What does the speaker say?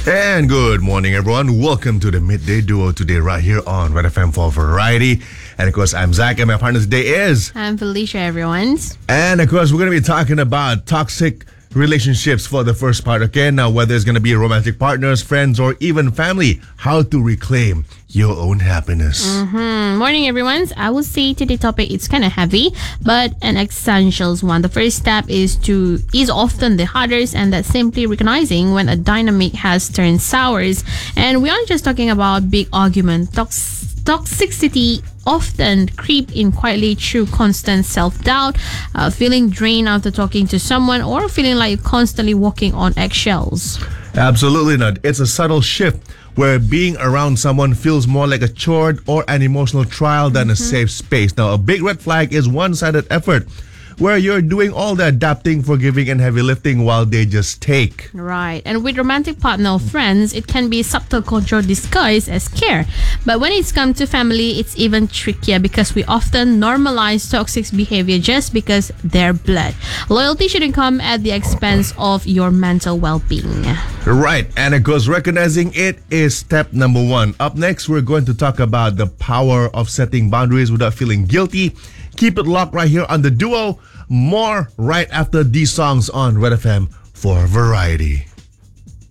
And good morning, everyone. Welcome to the Midday Duo today, right here on Red FM for Variety. And of course, I'm Zach, and my partner today is... I'm Felicia, everyone. And of course, we're going to be talking about toxic relationships for the first part, okay? Now, whether it's going to be romantic partners, friends, or even family, how to reclaim your own happiness. Morning, everyone. I would say today's topic is kind of heavy, but an essentials one. The first step is often the hardest, and that's simply recognizing when a dynamic has turned sours. And we aren't just talking about big argument. Toxicity often creep in quietly through constant self-doubt, feeling drained after talking to someone, or feeling like you're constantly walking on eggshells. Absolutely not. It's a subtle shift where being around someone feels more like a chore or an emotional trial than a safe space. Now, a big red flag is one-sided effort, where you're doing all the adapting, forgiving, and heavy lifting while they just take. Right. And with romantic partner or friends, it can be subtle control disguised as care. But when it's come to family, it's even trickier because we often normalize toxic behavior just because they're blood. Loyalty shouldn't come at the expense of your mental well-being. Right. And of course, recognizing it is step number one. Up next, we're going to talk about the power of setting boundaries without feeling guilty. Keep it locked right here on The Duo. More right after these songs on Red FM for Variety.